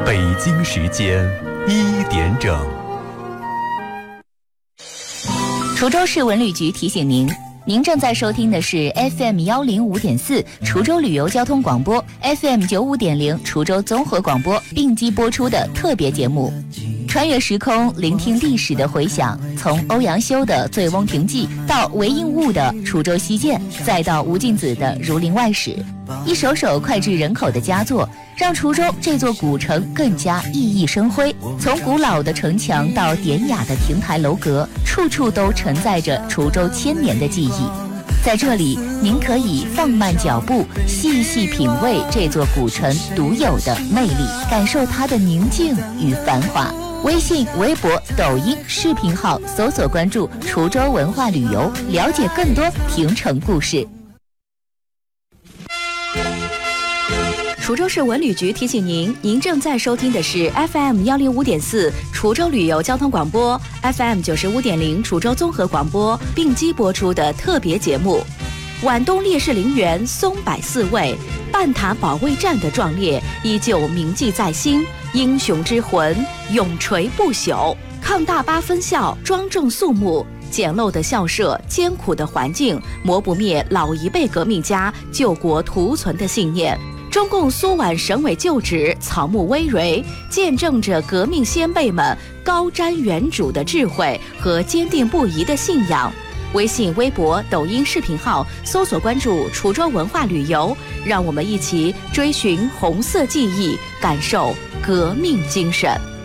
北京时间1点整。 滁州市文旅局提醒您，您正在收听的是 FM105.4 滁州旅游交通广播 ，FM95.0 滁州综合广播并机播出的特别节目。穿越时空，聆听历史的回响，从欧阳修的《醉翁亭记》到韦应物的《滁州西涧》，再到吴敬梓的《儒林外史》，一首首脍炙人口的佳作，让滁州这座古城更加熠熠生辉。从古老的城墙到典雅的亭台楼阁，处处都承载着滁州千年的记忆。在这里，您可以放慢脚步，细细品味这座古城独有的魅力，感受它的宁静与繁华。微信、微博、抖音视频号搜索关注滁州文化旅游，了解更多亭城故事。 滁州市文旅局提醒您，您正在收听的是 FM105.4 滁州旅游交通广播 ，FM95.0 滁州综合广播并机播出的特别节目。皖东烈士陵园松柏四位，半塔保卫战的壮烈依旧铭记在心，英雄之魂永垂不朽。抗大巴分校庄重肃穆，简陋的校舍，艰苦的环境，磨不灭老一辈革命家救国图存的信念。中共苏皖省委旧址草木葳蕤，见证着革命先辈们高瞻远瞩的智慧和坚定不移的信仰。微信、微博、抖音视频号搜索关注滁州文化旅游，让我们一起追寻红色记忆，感受革命精神。